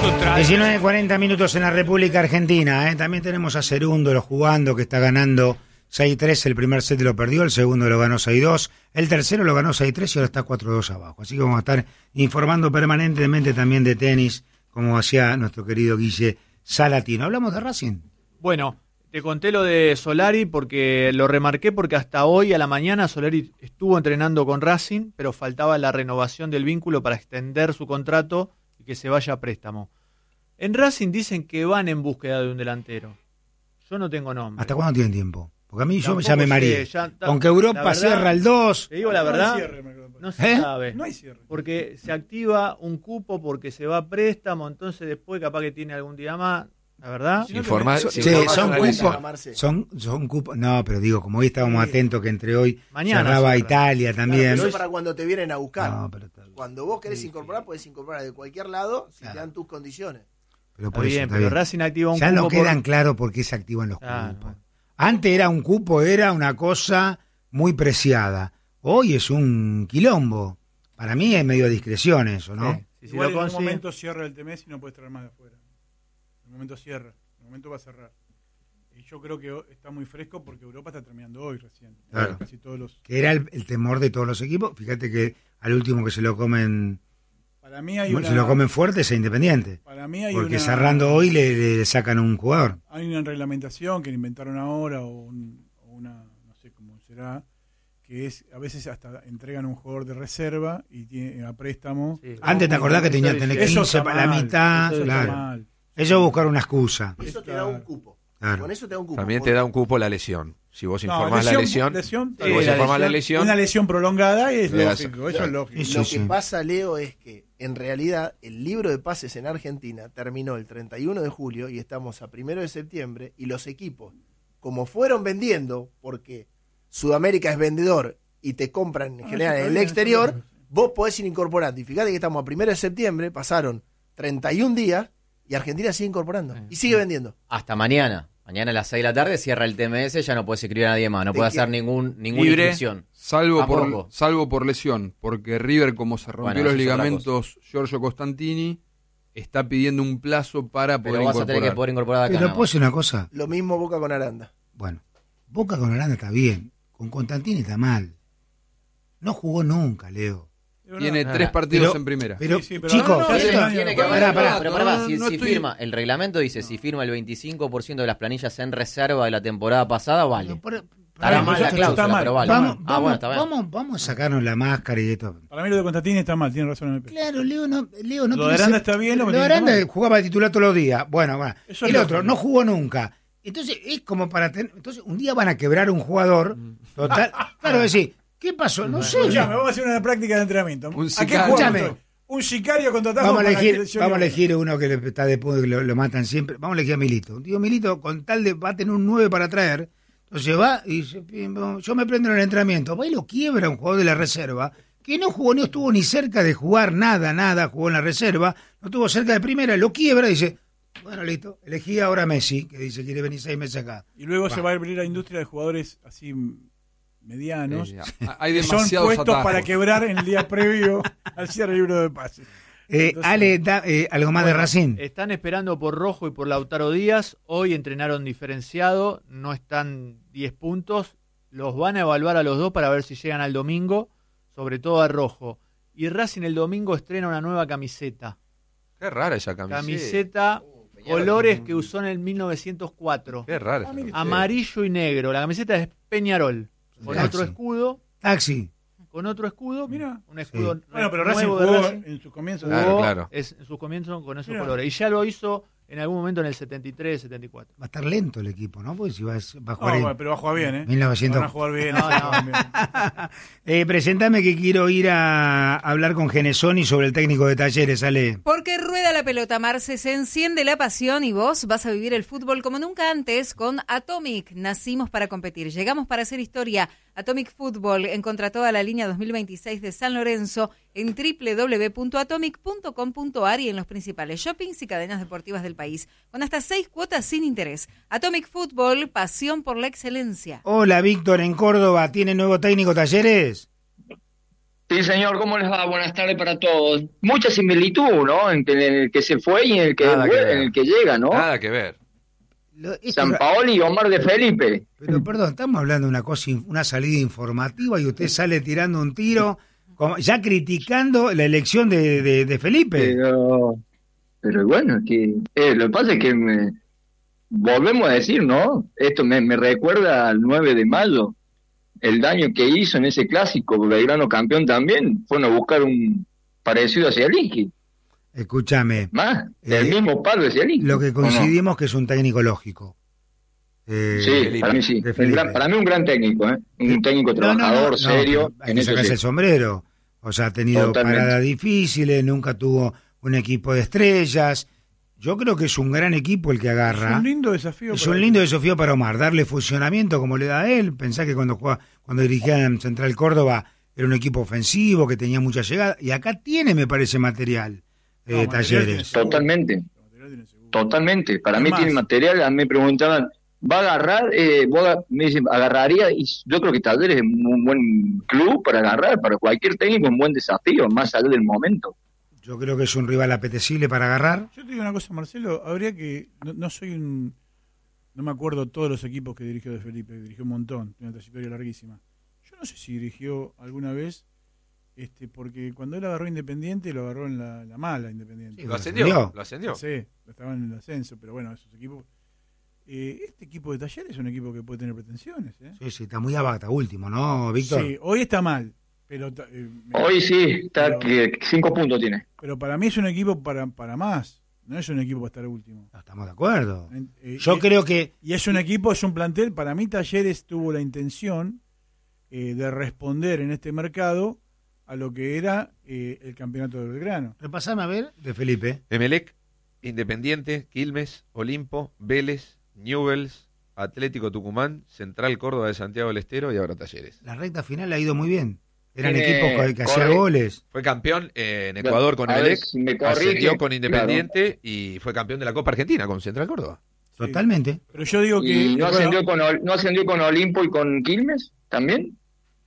19:40 minutos en la República Argentina. También tenemos a Cerúndolo jugando, que está ganando 6-3. El primer set lo perdió, el segundo lo ganó 6-2, el tercero lo ganó 6-3 y ahora está 4-2 abajo. Así que vamos a estar informando permanentemente también de tenis, como hacía nuestro querido Guille Salatino. ¿Hablamos de Racing? Bueno, te conté lo de Solari porque lo remarqué porque hasta hoy a la mañana Solari estuvo entrenando con Racing, pero faltaba la renovación del vínculo para extender su contrato y que se vaya a préstamo. En Racing dicen que van en búsqueda de un delantero. Yo no tengo nombre. ¿Hasta cuándo tienen tiempo? Porque a mí Tampoco yo ya me mareé. Aunque Europa cierra el 2. Te digo la verdad, no se sabe. No hay cierre. Porque se activa un cupo porque se va a préstamo, entonces después capaz que tiene algún día más. La verdad. Son cupos. No, pero digo, como hoy estábamos atentos que entre hoy mañana cerraba Italia también. Claro, pero eso para cuando te vienen a buscar. No, cuando vos querés incorporar, podés incorporar de cualquier lado si te dan tus condiciones. Pero por está eso, bien, pero Racing activa un ya cupo. Ya no quedan claros por qué se activan los cupos. No. Antes era un cupo, era una cosa muy preciada. Hoy es un quilombo. Para mí es medio discreción eso, ¿no? Sí. Igual en un momento cierra el TMS y no puedes traer más de afuera. En un momento cierra, en un momento va a cerrar. Y yo creo que está muy fresco porque Europa está terminando hoy recién. Claro. Casi todos los... Que era el temor de todos los equipos. Fíjate que al último que se lo comen... Para mí hay se lo comen fuerte es Independiente. Para mí hay porque cerrando hoy le sacan un jugador. Hay una reglamentación que inventaron ahora o una, no sé cómo será, que es a veces hasta entregan un jugador de reserva y tiene a préstamo. Sí. Antes te acordás que tenían que tener 15 para la mitad. Claro. Ellos buscaron una excusa. Eso te da un cupo. Claro. Con eso te da un cupo. También te da un cupo la lesión. Si vos informás la lesión, una lesión prolongada es lógico, eso es lógico. Lo que pasa, Leo, es que en realidad el libro de pases en Argentina terminó el 31 de julio y estamos a 1 de septiembre y los equipos, como fueron vendiendo, porque Sudamérica es vendedor y te compran en general en el exterior, vos podés ir incorporando. Y fíjate que estamos a 1 de septiembre, pasaron 31 días y Argentina sigue incorporando y sigue vendiendo. Hasta mañana. Mañana a las 6 de la tarde cierra el TMS, ya no puedes escribir a nadie más, no puede hacer ninguna inscripción. Salvo por lesión, porque River, como se rompió los ligamentos Giorgio Costantini, está pidiendo un plazo para poder incorporar. Pero vas a tener que poder incorporar acá. Pero puedo decir una cosa. Lo mismo Boca con Aranda. Bueno, Boca con Aranda está bien, con Costantini está mal. No jugó nunca, Leo. Tiene 3 partidos en primera. Pero chicos, tiene que pará, si firma, el reglamento dice, si firma el 25% de las planillas en reserva de la temporada pasada, vale. Estará mal la cláusula, pero vale. Vamos a sacarnos la máscara y esto. Para mí lo de Costantini está mal, tiene razón. Claro, Leo no lo de Aranda está bien. Lo de Aranda jugaba de titular todos los días. Bueno, el otro no jugó nunca. Entonces es como para tener... Entonces un día van a quebrar un jugador total. Claro, decir... ¿Qué pasó? No sé. Escuchame, vamos a hacer una práctica de entrenamiento. Un sicario. Un sicario contratado. Vamos a elegir uno que está después que lo matan siempre. Vamos a elegir a Milito. Digo, Milito, con tal de va a tener un 9 para traer. Entonces va y dice, yo me prendo en el entrenamiento. Va y lo quiebra un jugador de la reserva que no jugó, no estuvo ni cerca de jugar nada, jugó en la reserva, no estuvo cerca de primera, lo quiebra y dice, bueno, listo, elegí ahora a Messi, que dice quiere venir 6 meses acá. Y luego se va a abrir la industria de jugadores así medianos, hay son puestos atajos para quebrar en el día previo al cierre del libro de pases. Ale, algo más de Racing. Están esperando por Rojo y por Lautaro Díaz. Hoy entrenaron diferenciado, no están 10 puntos. Los van a evaluar a los dos para ver si llegan al domingo, sobre todo a Rojo. Y Racing el domingo estrena una nueva camiseta. Qué rara esa camiseta. Camiseta colores que usó en el 1904. Qué rara. Amarillo y negro. La camiseta es Peñarol. Con Taxi. otro escudo. Taxi. Con otro escudo. Mira. Un escudo. Sí. Bueno, pero Racing nuevo jugó de Racing. en sus comienzos. Claro. En sus comienzos con esos colores. Y ya lo hizo en algún momento en el 73, 74. Va a estar lento el equipo, ¿no? Porque si va a jugar no, pero va a jugar bien, ¿eh? 1900. Van a jugar bien. Preséntame que quiero ir a hablar con Genesoni sobre el técnico de Talleres, Ale. Porque rueda la pelota, Marce, se enciende la pasión y vos vas a vivir el fútbol como nunca antes con Atomic. Nacimos para competir, llegamos para hacer historia. Atomic Fútbol, encontra toda la línea 2026 de San Lorenzo en www.atomic.com.ar y en los principales shoppings y cadenas deportivas del país, con hasta 6 cuotas sin interés. Atomic Fútbol, pasión por la excelencia. Hola, Víctor, en Córdoba, ¿tiene nuevo técnico Talleres? Sí, señor, ¿cómo les va? Buenas tardes para todos. Mucha similitud, ¿no? En el que se fue y en el que vuelve, en el que llega, ¿no? Nada que ver. Sampaoli y Omar de Felipe. Pero perdón, estamos hablando de una cosa, una salida informativa y usted sale tirando un tiro, ya criticando la elección de Felipe. Pero bueno, que lo que pasa es que volvemos a decir, ¿no? Esto me recuerda al 9 de mayo, el daño que hizo en ese clásico, Belgrano campeón también, fueron a buscar un parecido hacia Zielinski. Escúchame. Más, el mismo palo de Zielinski. Lo que coincidimos que es un técnico lógico. Sí, para mí sí. Para mí un gran técnico, ¿eh? Un técnico trabajador, serio. Hay que sacarse el sombrero. O sea, ha tenido paradas difíciles, nunca tuvo un equipo de estrellas. Yo creo que es un gran equipo el que agarra. Es un lindo desafío. Es un lindo desafío para Omar, darle funcionamiento como le da a él. Pensá que cuando dirigía en Central Córdoba era un equipo ofensivo, que tenía mucha llegada. Y acá tiene, me parece, material. Talleres. Totalmente. Para mí tiene material. A mí me preguntaban, ¿va a agarrar? Me dicen, agarraría. Y yo creo que Talleres es un buen club para agarrar. Para cualquier técnico, un buen desafío, más allá del momento. Yo creo que es un rival apetecible para agarrar. Yo te digo una cosa, Marcelo. Habría que. No soy un. No me acuerdo todos los equipos que dirigió de Felipe. Dirigió un montón. Tiene una trayectoria larguísima. Yo no sé si dirigió alguna vez. Porque cuando él agarró Independiente, lo agarró en la mala Independiente. Sí, lo ascendió. Sí, estaban en el ascenso, pero bueno, esos equipos. Este equipo de Talleres es un equipo que puede tener pretensiones. Sí, está muy abajo, último, ¿no, Víctor? Sí, hoy está mal, pero hoy sí, está que 5 puntos tiene. Pero para mí es un equipo para más, no es un equipo para estar último. No, estamos de acuerdo. Yo creo que... Y es un plantel, para mí Talleres tuvo la intención de responder en este mercado a lo que era el campeonato de Belgrano. Repasame a ver, de Felipe. Emelec, Independiente, Quilmes, Olimpo, Vélez, Newell's, Atlético Tucumán, Central Córdoba de Santiago del Estero y ahora Talleres. La recta final le ha ido muy bien. Eran equipos que hacían goles. Fue campeón en Ecuador con Emelec, ascendió con Independiente y fue campeón de la Copa Argentina con Central Córdoba. Sí. Totalmente. Pero yo digo que... ¿No ascendió con Olimpo y con Quilmes también?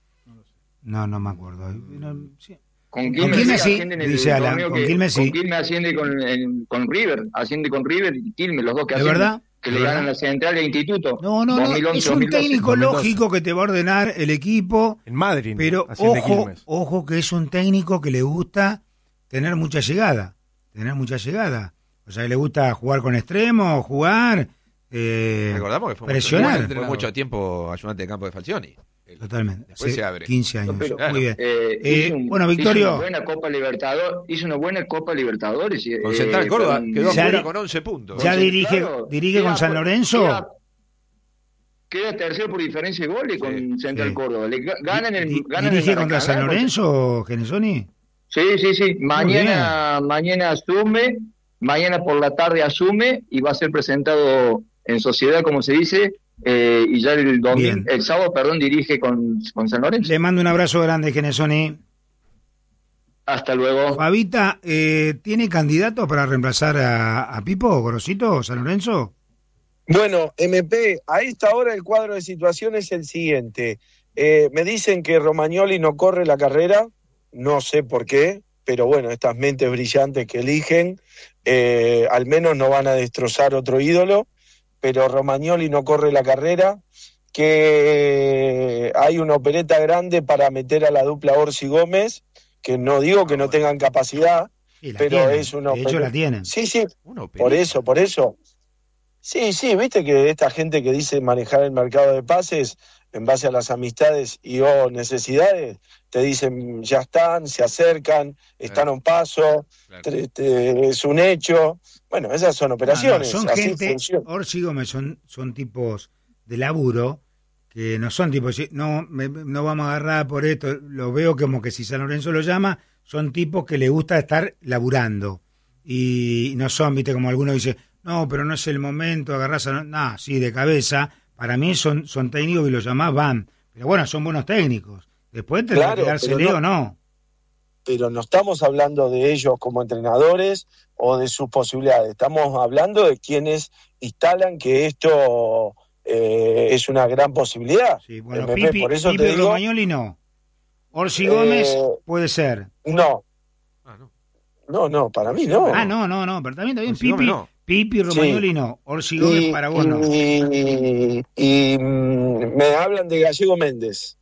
No me acuerdo. Sí. Con Quilmes sí, dice Alan. Con Quilmes sí. Con Quilmes asciende con River. Asciende con River y Quilmes, los dos que ascienden. ¿De verdad? Que le ganan la Central y el Instituto. No. 2011, es un 2012, técnico 2012. Lógico que te va a ordenar el equipo. En Madrid. Pero ojo que es un técnico que le gusta tener mucha llegada. O sea, que le gusta jugar con extremos, jugar... Recordamos que presionar. Fue mucho tiempo ayudante de campo de Falcioni. Totalmente. Después se abre. 15 años. Pero, muy bien. Bueno, Victorio. Hizo una buena Copa Libertadores. Con Central Córdoba quedó afuera con 11 puntos. ¿Ya dirige con San Lorenzo? Queda tercero por diferencia de goles con Central Córdoba. ¿Dirige contra San Lorenzo, Genesoni? Sí. Mañana asume. Mañana por la tarde asume y va a ser presentado en sociedad, como se dice. Y ya el sábado, dirige con San Lorenzo. Le mando un abrazo grande, Genesoni. Hasta luego. Fabita, ¿tiene candidatos para reemplazar a Pipo, Gorosito, San Lorenzo? Bueno, MP, a esta hora el cuadro de situación es el siguiente. Me dicen que Romagnoli no corre la carrera, no sé por qué, pero bueno, estas mentes brillantes que eligen, al menos no van a destrozar otro ídolo. Pero Romagnoli no corre la carrera, que hay una opereta grande para meter a la dupla Orsi Gómez, que no digo que no tengan capacidad, pero tienen. Es una opereta. Ellos la tienen. Sí, por eso. Sí, viste que esta gente que dice manejar el mercado de pases en base a las amistades y o necesidades, te dicen ya están, se acercan, están a un paso, es un hecho. Bueno, esas son operaciones. Son gente, Orsi Gómez son tipos de laburo que no son tipos, no vamos a agarrar por esto, lo veo como que si San Lorenzo lo llama, son tipos que le gusta estar laburando. Y no son, viste, como algunos dicen, no, pero no es el momento, agarrás a... No, sí, de cabeza. Para mí son técnicos que los llamás van. Pero bueno, son buenos técnicos. Después tendrá que dársele o no. Pero no estamos hablando de ellos como entrenadores o de sus posibilidades. Estamos hablando de quienes instalan que esto es una gran posibilidad. Sí, bueno, Pipi, por eso Pipi te digo... Romagnoli no. Orsi Gómez puede ser. No. No, para mí no. No, pero también Pipi, Romagnoli no. Orsi Gómez para vos no. Y me hablan de Gallego Méndez.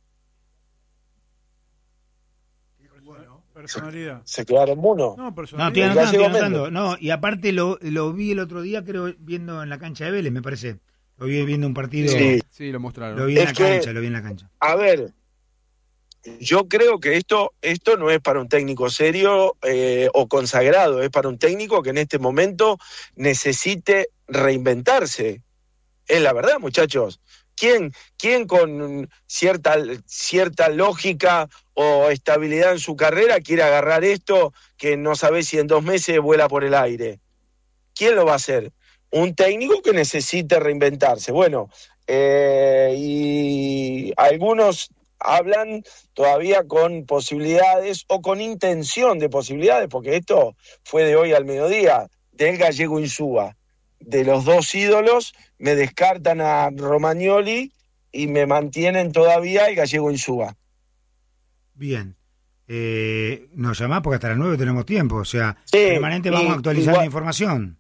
Personalidad. ¿Se quedaron uno? No, personalidad. No, estoy anotando. No, y aparte lo vi el otro día, creo, viendo en la cancha de Vélez, me parece. Lo vi viendo un partido. Sí, lo mostraron. Lo vi en la cancha. A ver, yo creo que esto no es para un técnico serio o consagrado, es para un técnico que en este momento necesite reinventarse. Es la verdad, muchachos. ¿Quién con cierta lógica o estabilidad en su carrera quiere agarrar esto que no sabe si en 2 meses vuela por el aire? ¿Quién lo va a hacer? Un técnico que necesite reinventarse. Bueno, y algunos hablan todavía con posibilidades o con intención de posibilidades, porque esto fue de hoy al mediodía, del Gallego Insúa. De los 2 ídolos me descartan a Romagnoli y me mantienen todavía el Gallego Insúa. Bien. Nos llamás porque hasta las 9 tenemos tiempo, o sea, permanente vamos a actualizar la información.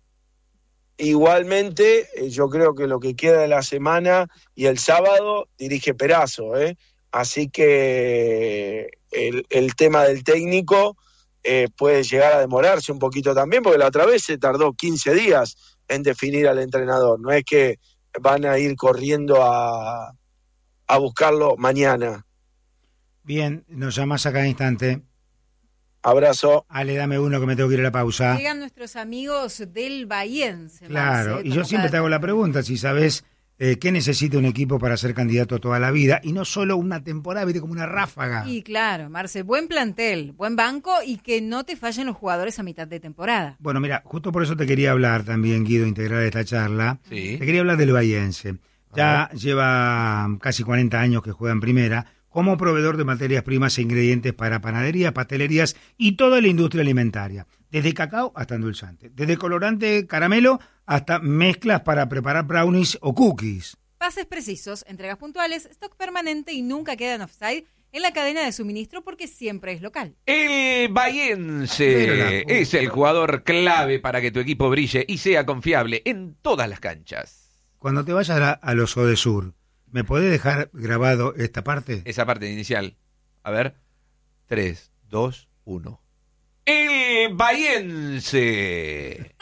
Igualmente, yo creo que lo que queda de la semana y el sábado dirige Perazo, así que el tema del técnico puede llegar a demorarse un poquito también, porque la otra vez se tardó 15 días en definir al entrenador, no es que van a ir corriendo a buscarlo mañana. Bien, nos llamás a cada instante. Abrazo. Ale, dame uno que me tengo que ir a la pausa. Llegan nuestros amigos del Bahiense. Claro, y yo siempre te hago la pregunta, si sabes qué necesita un equipo para ser candidato toda la vida, y no solo una temporada, viste, como una ráfaga. Y claro, Marce, buen plantel, buen banco, y que no te fallen los jugadores a mitad de temporada. Bueno, mira, justo por eso te quería hablar también, Guido, integrar esta charla. Sí. Te quería hablar del Bahiense. Ya lleva casi 40 años que juega en primera, como proveedor de materias primas e ingredientes para panaderías, pastelerías y toda la industria alimentaria, desde cacao hasta endulzante, desde colorante caramelo hasta mezclas para preparar brownies o cookies. Pases precisos, entregas puntuales, stock permanente y nunca quedan offside en la cadena de suministro porque siempre es local. El Bahiense es el jugador clave para que tu equipo brille y sea confiable en todas las canchas. Cuando te vayas a los Odesur, ¿me podés dejar grabado esta parte? Esa parte inicial. A ver. 3, 2, 1. El Bahiense.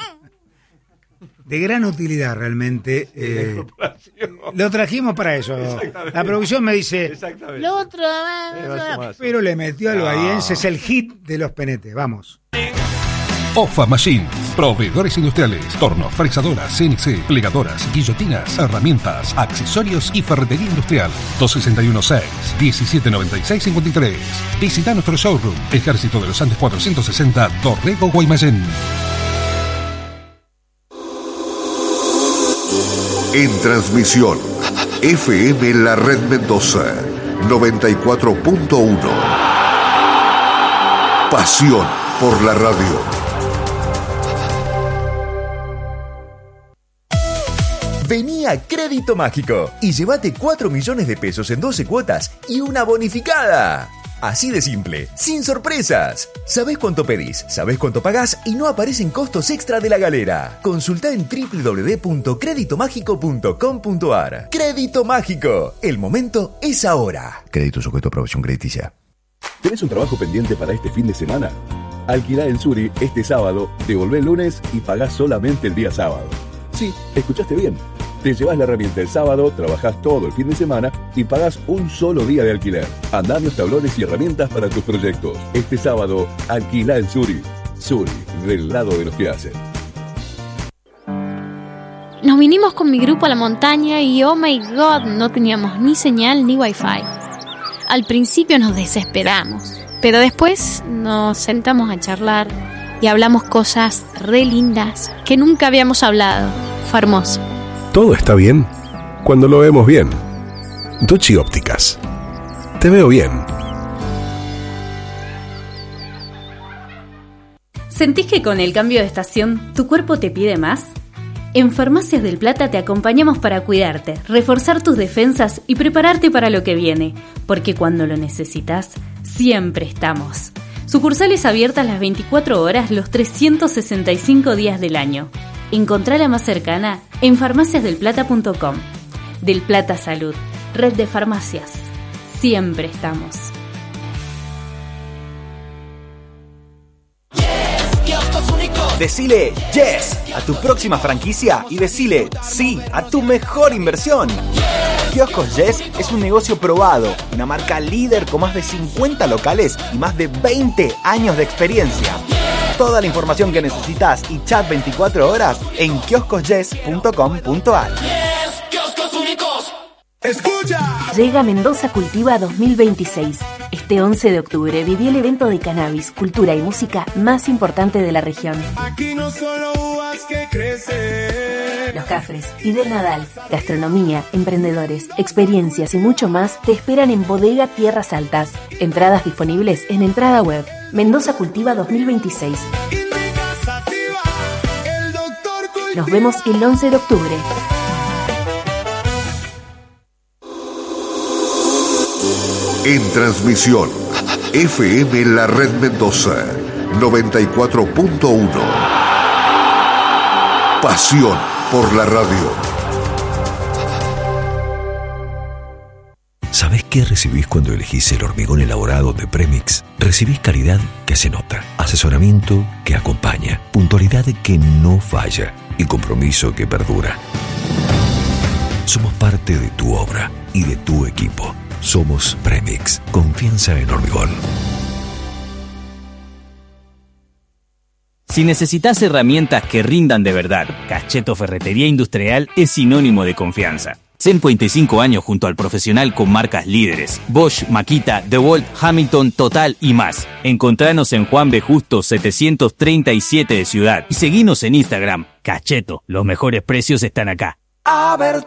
De gran utilidad realmente. Lo trajimos para eso. La producción me dice, lo otro, pero le metió al Bahiense, es el hit de los penetes. Vamos. OFA Machines, proveedores industriales, tornos, fresadoras, CNC, plegadoras, guillotinas, herramientas, accesorios y ferretería industrial. 261-6-1796-53. Visita nuestro showroom, Ejército de los Andes 460, Dorrego, Guaymallén. En transmisión, FM La Red Mendoza, 94.1. Pasión por la radio. Vení a Crédito Mágico y llévate 4 millones de pesos en 12 cuotas y una bonificada. Así de simple, sin sorpresas. Sabés cuánto pedís, sabés cuánto pagás y no aparecen costos extra de la galera. Consultá en www.creditomágico.com.ar. Crédito Mágico, el momento es ahora. Crédito sujeto a aprobación crediticia. ¿Tenés un trabajo pendiente para este fin de semana? Alquilá el Suri este sábado, devolvé el lunes y pagás solamente el día sábado. Sí, escuchaste bien. Te llevas la herramienta el sábado, trabajás todo el fin de semana y pagás un solo día de alquiler. Andamios, tablones y herramientas para tus proyectos. Este sábado, alquilá el Suri. Suri, del lado de los que hacen. Nos vinimos con mi grupo a la montaña y oh my god, no teníamos ni señal ni wifi. Al principio nos desesperamos, pero después nos sentamos a charlar y hablamos cosas re lindas que nunca habíamos hablado. Fue hermoso. Todo está bien cuando lo vemos bien. Duchi Ópticas. Te veo bien. ¿Sentís que con el cambio de estación tu cuerpo te pide más? En Farmacias del Plata te acompañamos para cuidarte, reforzar tus defensas y prepararte para lo que viene, porque cuando lo necesitas, siempre estamos. Sucursales abiertas las 24 horas, los 365 días del año. Encontrá la más cercana en farmaciasdelplata.com. Del Plata Salud, red de farmacias. Siempre estamos. Decile yes a tu próxima franquicia y decile sí a tu mejor inversión. Kioscos Yes es un negocio probado, una marca líder con más de 50 locales y más de 20 años de experiencia. Toda la información que necesitas y chat 24 horas en kioscosyes.com.ar. ¡Escucha! Llega Mendoza Cultiva 2026. Este 11 de octubre viví el evento de cannabis, cultura y música más importante de la región. Aquí no solo uvas que crecen. Los Cafres, Fidel Nadal, gastronomía, emprendedores, experiencias y mucho más te esperan en Bodega Tierras Altas. Entradas disponibles en Entrada Web. Mendoza Cultiva 2026. Nos vemos el 11 de octubre. En transmisión, FM La Red Mendoza, 94.1. Pasión por la radio. ¿Sabés qué recibís cuando elegís el hormigón elaborado de Premix? Recibís calidad que se nota, asesoramiento que acompaña, puntualidad que no falla y compromiso que perdura. Somos parte de tu obra y de tu equipo. Somos Premix. Confianza en hormigón. Si necesitas herramientas que rindan de verdad, Cacheto Ferretería Industrial es sinónimo de confianza. 125 años junto al profesional con marcas líderes: Bosch, Makita, DeWalt, Hamilton, Total y más. Encontranos en Juan B. Justo 737 de Ciudad y seguinos en Instagram. Cacheto, los mejores precios están acá. A ver